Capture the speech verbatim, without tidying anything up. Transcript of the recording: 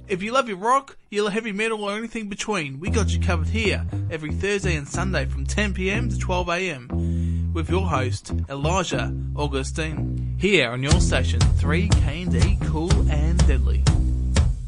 If you love your rock, your heavy metal or anything between, we got you covered here every Thursday and Sunday from ten p.m. to twelve a.m. with your host, Elijah Augustine, here on your station three K and D Cool and Deadly.